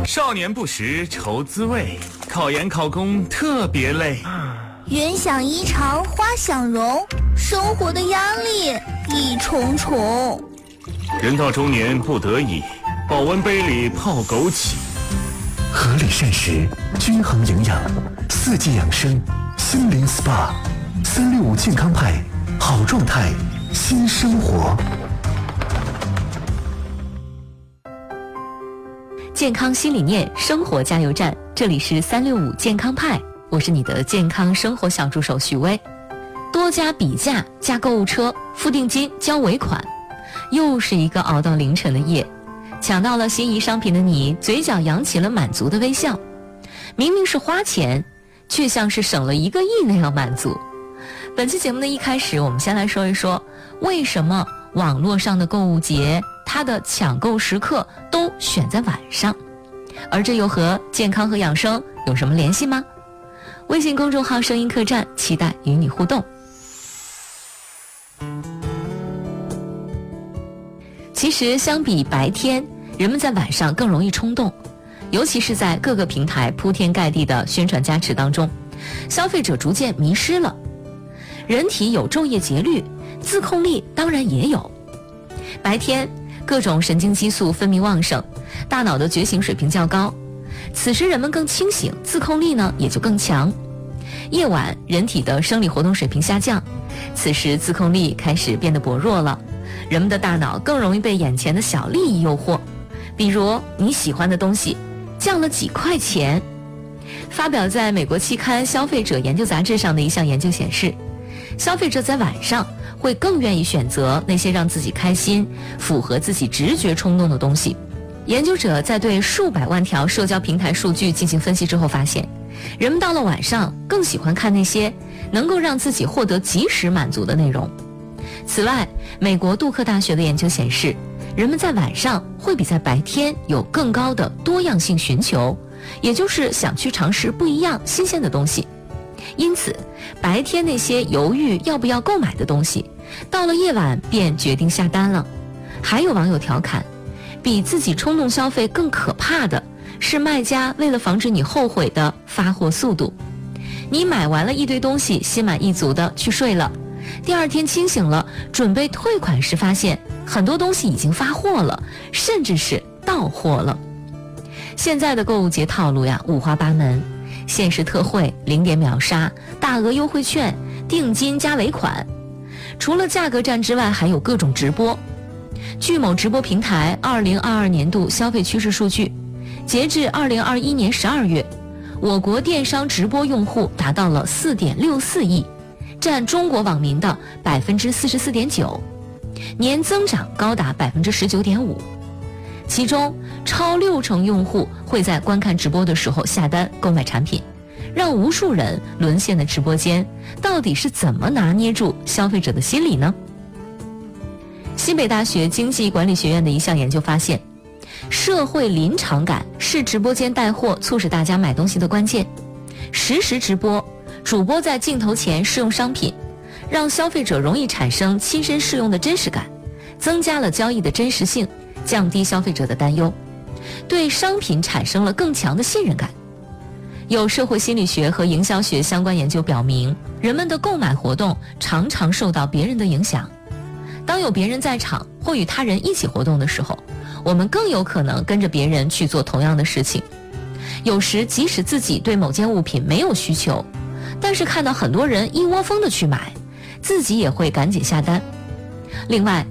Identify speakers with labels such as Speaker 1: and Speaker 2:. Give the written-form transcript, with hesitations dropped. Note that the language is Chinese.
Speaker 1: 少年不识愁滋味，考研考公特别累。
Speaker 2: 人想衣裳花想容，生活的压力一重重。
Speaker 1: 人到中年不得已，保温杯里泡枸杞。
Speaker 3: 合理膳食，均衡营养，四季养生，心灵 SPA，365健康派，好状态，新生活。
Speaker 4: 健康新理念，生活加油站，这里是365健康派，我是你的健康生活小助手许巍。多加比价，加购物车，付定金，交尾款，又是一个熬到凌晨的夜。抢到了心仪商品的你，嘴角扬起了满足的微笑。明明是花钱，却像是省了1个亿那样满足。本期节目的一开始，我们先来说一说，为什么网络上的购物节它的抢购时刻都选在晚上，而这又和健康和养生有什么联系吗？微信公众号声音客栈，期待与你互动。其实相比白天，人们在晚上更容易冲动，尤其是在各个平台铺天盖地的宣传加持当中，消费者逐渐迷失了。人体有昼夜节律，自控力当然也有。白天各种神经激素分泌旺盛，大脑的觉醒水平较高，此时人们更清醒，自控力呢也就更强。夜晚人体的生理活动水平下降，此时自控力开始变得薄弱了，人们的大脑更容易被眼前的小利益诱惑，比如你喜欢的东西降了几块钱。发表在美国期刊《消费者研究杂志》上的一项研究显示，消费者在晚上会更愿意选择那些让自己开心、符合自己直觉冲动的东西。研究者在对数百万条社交平台数据进行分析之后发现，人们到了晚上更喜欢看那些能够让自己获得及时满足的内容。此外，美国杜克大学的研究显示，人们在晚上会比在白天有更高的多样性寻求，也就是想去尝试不一样新鲜的东西。因此白天那些犹豫要不要购买的东西，到了夜晚便决定下单了。还有网友调侃，比自己冲动消费更可怕的是卖家为了防止你后悔的发货速度。你买完了一堆东西，心满意足的去睡了，第二天清醒了，准备退款时发现很多东西已经发货了，甚至是到货了。现在的购物节套路呀，五花八门，限时特惠、0点秒杀、大额优惠券、定金加尾款。除了价格战之外，还有各种直播。据某直播平台2022年度消费趋势数据，截至2021年12月，我国电商直播用户达到了4.64亿，占中国网民的44.9%，年增长高达19.5%。其中超60%用户会在观看直播的时候下单购买产品，让无数人沦陷的直播间到底是怎么拿捏住消费者的心理呢？西北大学经济管理学院的一项研究发现，社会临场感是直播间带货促使大家买东西的关键。实时直播，主播在镜头前试用商品，让消费者容易产生亲身试用的真实感，增加了交易的真实性，降低消费者的担忧，对商品产生了更强的信任感。有社会心理学和营销学相关研究表明，人们的购买活动常常受到别人的影响。当有别人在场或与他人一起活动的时候，我们更有可能跟着别人去做同样的事情。有时即使自己对某件物品没有需求，但是看到很多人一窝蜂的去买，自己也会赶紧下单。另外